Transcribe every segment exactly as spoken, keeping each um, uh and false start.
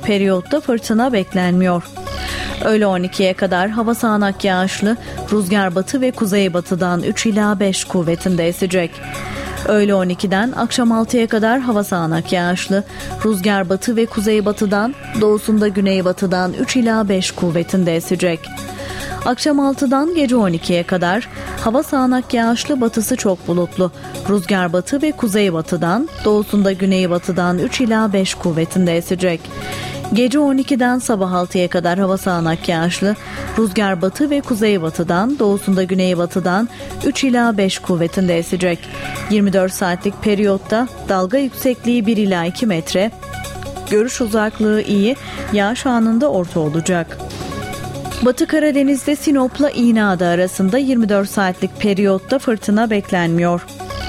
periyotta fırtına beklenmiyor. Öğle on ikiye kadar hava sağanak yağışlı, rüzgar batı ve kuzeybatıdan üç ila beş kuvvetinde esecek. Öğle on ikiden akşam altıya kadar hava sağanak yağışlı, rüzgar batı ve kuzeybatıdan, doğusunda güneybatıdan üç ila beş kuvvetinde esecek. Akşam altıdan gece on ikiye kadar hava sağanak yağışlı, batısı çok bulutlu, rüzgar batı ve kuzeybatıdan, doğusunda güneybatıdan üç ila beş kuvvetinde esecek. Gece on ikiden sabah altıya kadar hava sağanak yağışlı, rüzgar batı ve kuzeybatıdan, doğusunda güneybatıdan üç ila beş kuvvetinde esecek. yirmi dört saatlik periyotta dalga yüksekliği bir ila iki metre, görüş uzaklığı iyi, yağış anında orta olacak. Batı Karadeniz'de Sinop'la İğneada arasında yirmi dört saatlik periyotta fırtına beklenmiyor.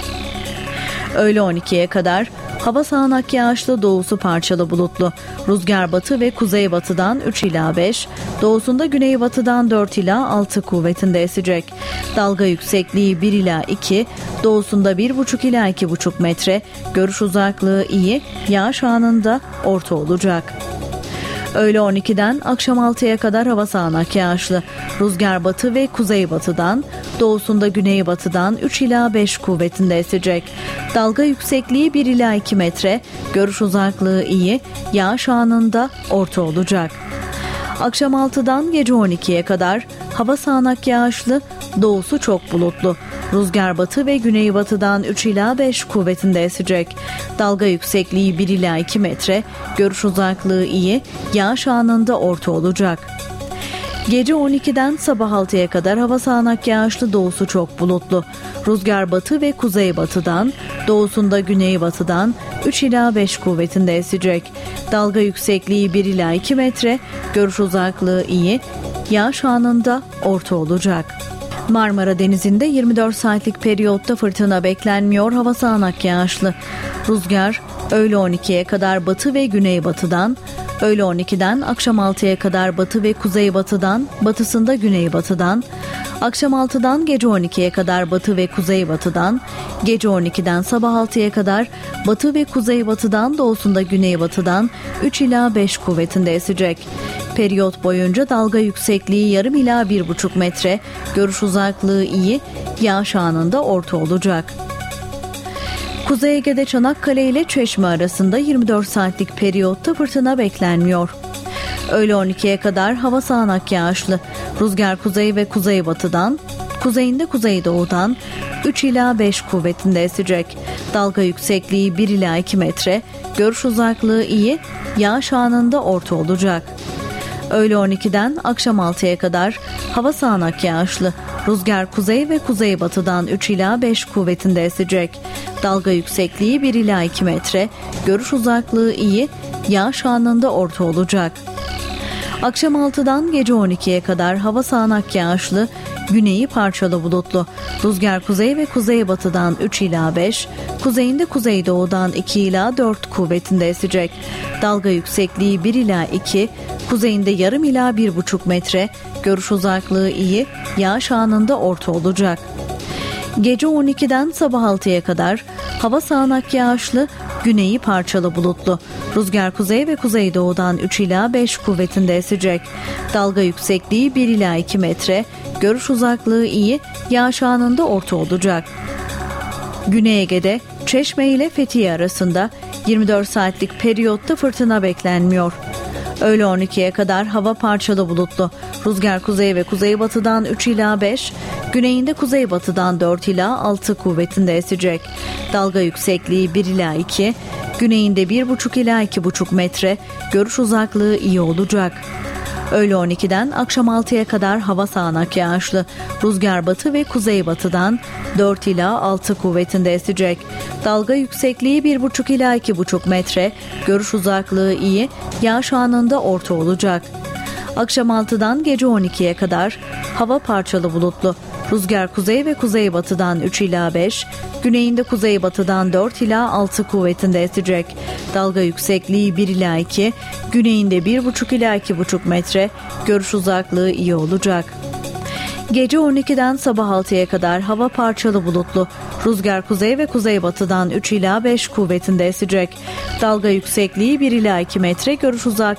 Öğle on ikiye kadar hava sağanak yağışlı, doğusu parçalı bulutlu, rüzgar batı ve kuzeybatıdan üç ila beş, doğusunda güneybatıdan dört ila altı kuvvetinde esecek. Dalga yüksekliği bir ila iki, doğusunda bir buçuk ila iki buçuk metre, görüş uzaklığı iyi, yağış anında orta olacak. Öğle on ikiden akşam altıya kadar hava sağanak yağışlı, rüzgar batı ve kuzeybatıdan, doğusunda güneybatıdan üç ila beş kuvvetinde esecek. Dalga yüksekliği bir ila iki metre, görüş uzaklığı iyi, yağış anında orta olacak. Akşam altıdan gece on ikiye kadar hava sağanak yağışlı, doğusu çok bulutlu, rüzgar batı ve güneybatıdan üç ila beş kuvvetinde esecek. Dalga yüksekliği bir ila iki metre, görüş uzaklığı iyi, yağış anında orta olacak. Gece on ikiden sabah altıya kadar hava sağanak yağışlı, doğusu çok bulutlu, rüzgar batı ve kuzeybatıdan, doğusunda güneybatıdan üç ila beş kuvvetinde esecek. Dalga yüksekliği bir ila iki metre, görüş uzaklığı iyi, yağış anında orta olacak. Marmara Denizi'nde yirmi dört saatlik periyotta fırtına beklenmiyor, hava sağanak yağışlı. Rüzgar öğle on ikiye kadar batı ve güneybatıdan, öğle on ikiden akşam altıya kadar batı ve kuzeybatıdan, batısında güneybatıdan, akşam altıdan gece on ikiye kadar batı ve kuzeybatıdan, gece on ikiden sabah altıya kadar batı ve kuzeybatıdan, doğusunda güneybatıdan üç ila beş kuvvetinde esecek. Periyot boyunca dalga yüksekliği yarım ila bir buçuk metre, görüş uzaklığı iyi, yağış anında orta olacak. Kuzey Ege'de Çanakkale ile Çeşme arasında yirmi dört saatlik periyotta fırtına beklenmiyor. Öğle on ikiye kadar hava sağanak yağışlı, rüzgar kuzey ve kuzeybatıdan, kuzeyinde kuzeydoğudan üç ila beş kuvvetinde esecek. Dalga yüksekliği bir ila iki metre, görüş uzaklığı iyi, yağış anında orta olacak. Öğle on ikiden akşam altıya kadar hava sağanak yağışlı, rüzgar kuzey ve kuzeybatıdan üç ila beş kuvvetinde esecek. Dalga yüksekliği bir ila iki metre, görüş uzaklığı iyi, yağış anında orta olacak. Akşam altıdan gece on ikiye kadar hava sağanak yağışlı, güneyi parçalı bulutlu, rüzgar kuzey ve kuzeybatıdan üç ila beş, kuzeyinde kuzeydoğudan iki ila dört kuvvetinde esecek. Dalga yüksekliği bir ila iki, kuzeyinde yarım ila bir buçuk metre, görüş uzaklığı iyi, yağış anında orta olacak. Gece on ikiden sabah altıya kadar hava sağanak yağışlı, güneyi parçalı bulutlu, rüzgar kuzey ve kuzeydoğudan üç ila beş kuvvetinde esecek. Dalga yüksekliği bir ila iki metre, görüş uzaklığı iyi, yağış anında orta olacak. Güney Ege'de Çeşme ile Fethiye arasında yirmi dört saatlik periyotta fırtına beklenmiyor. Öğle on ikiye kadar hava parçalı bulutlu, rüzgar kuzey ve kuzeybatıdan üç ila beş, güneyinde kuzeybatıdan dört ila altı kuvvetinde esecek. Dalga yüksekliği bir ila iki, güneyinde bir buçuk ila iki buçuk metre, görüş uzaklığı iyi olacak. Öğle on ikiden akşam altıya kadar hava sağanak yağışlı, rüzgar batı ve kuzeybatıdan dört ila altı kuvvetinde esecek. Dalga yüksekliği bir buçuk ila iki buçuk metre, görüş uzaklığı iyi, yağış anında orta olacak. Akşam altıdan gece on ikiye kadar hava parçalı bulutlu, rüzgar kuzey ve kuzeybatıdan üç ila beş, güneyinde kuzeybatıdan dört ila altı kuvvetinde esecek. Dalga yüksekliği bir ila iki, güneyinde bir buçuk ila iki buçuk metre, görüş uzaklığı iyi olacak. Gece on ikiden sabah altıya kadar hava parçalı bulutlu, rüzgar kuzey ve kuzeybatıdan üç ila beş kuvvetinde esecek. Dalga yüksekliği bir ila iki metre, görüş uzaklığı